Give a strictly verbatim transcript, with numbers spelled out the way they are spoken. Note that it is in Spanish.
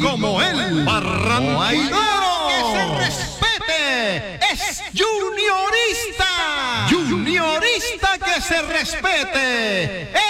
como el Barranquillero. Que se respete, es juniorista. Juniorista que se respete.